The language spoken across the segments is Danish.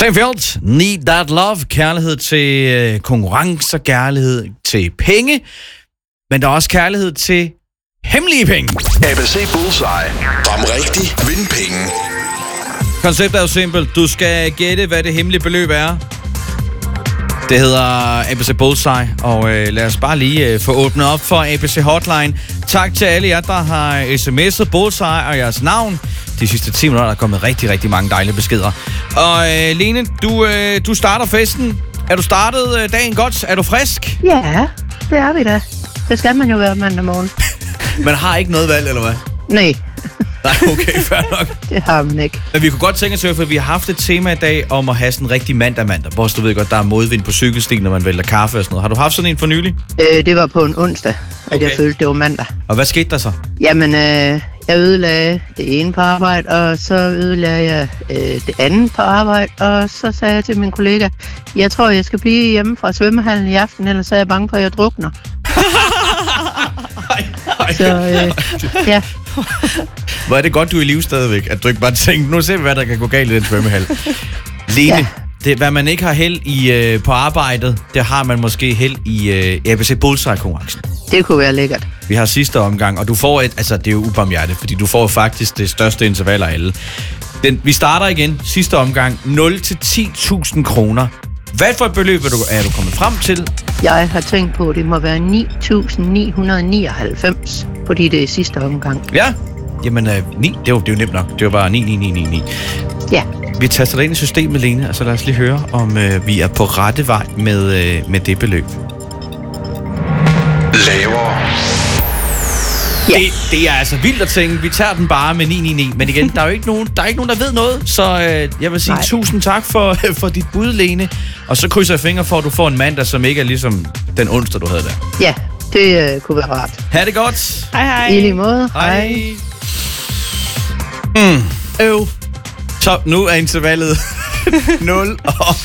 Seinfeld, Need That Love, kærlighed til konkurrencer, kærlighed til penge, men der er også kærlighed til hemmelige penge. ABC Bullseye. Ram rigtig, vind penge. Konceptet er jo simpelt. Du skal gætte, hvad det hemmelige beløb er. Det hedder ABC Bullseye, og lad os bare lige få åbnet op for ABC Hotline. Tak til alle jer, der har sms'et Bullseye og jeres navn. De sidste 10 minutter er der kommet rigtig, rigtig mange dejlige beskeder. Og Lene, du starter festen. Er du startet dagen godt? Er du frisk? Ja, det er vi da. Det skal man jo være mandag morgen. Man har ikke noget valg, eller hvad? Nej. Nej, okay, fair nok. Det har man ikke. Men vi kunne godt tænke os, for vi har haft et tema i dag om at have sådan en rigtig mandag, hvor du ved godt, der er modvind på cykelstien, når man vælter kaffe og sådan noget. Har du haft sådan en for nylig? Det var på en onsdag, at jeg følte, det var mandag. Og hvad skete der så? Jamen, jeg ødelagde det ene på arbejde, og så ødelagde jeg det andet på arbejde, og så sagde jeg til min kollega, jeg tror, jeg skal blive hjemme fra svømmehallen i aften, ellers er jeg bange for, at jeg drukner. Så ja. Hvor er det godt, du er i live stadigvæk, at du ikke bare tænker, nu ser vi, hvad der kan gå galt i den svømmehal. Lene, det, hvad man ikke har held på arbejdet, det har man måske held i ABC Bullseye-konkurrencen. Det kunne være lækkert. Vi har sidste omgang, og du får det er jo ubarmhjertet, fordi du får faktisk det største interval af alle. Vi starter igen, sidste omgang, 0 til 10.000 kroner. Hvad for et beløb er du kommet frem til? Jeg har tænkt på, at det må være 9.999, fordi det er sidste omgang. Ja, jamen 9, det er jo nemt nok. Det var bare 9. Ja. Vi taster dig ind i systemet, Lene, og så lad os lige høre, om vi er på rette vej med det beløb. Lavere. Ja. Det er altså vildt at tænke. Vi tager den bare med 999. Men igen, der er jo ikke nogen, der ved noget. Så jeg vil sige tusind tak for dit bud, Lene. Og så krydser jeg fingre for, at du får en mandag, som ikke er ligesom den onsdag, du havde der. Ja, det kunne være rart. Ha' det godt. Hej. I lige måde. Hej. Så nu er intervallet 0 og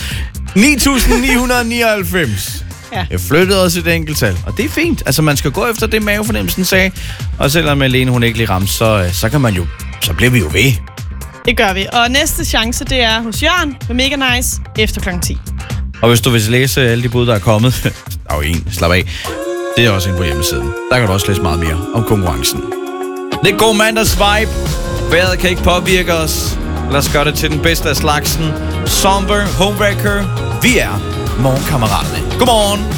9.999. Ja. Jeg flyttede også et enkelttal, og det er fint. Altså, man skal gå efter det, mavefornemmelsen sagde. Og selvom Lene, hun ikke lige ramte, så kan man jo, så bliver vi jo ved. Det gør vi. Og næste chance, det er hos Jørgen med Mega Nice efter kl. 10. Og hvis du vil læse alle de bud, der er kommet, der er jo en, slap af. Det er også inde på hjemmesiden. Der kan du også læse meget mere om konkurrencen. Det er god mandags vibe. Vejret kan ikke påvirke os. Lad os gøre det til den bedste af slagsen. Somber, Homewrecker. Vi er Morgenkammeraterne. Godmorgen.